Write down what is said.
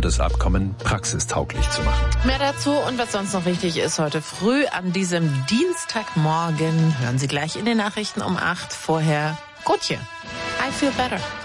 das Abkommen praxistauglich zu machen. Mehr dazu und was sonst noch wichtig ist heute früh an diesem Dienstagmorgen hören Sie gleich in den Nachrichten um 8. Vorher Gotje. I feel better.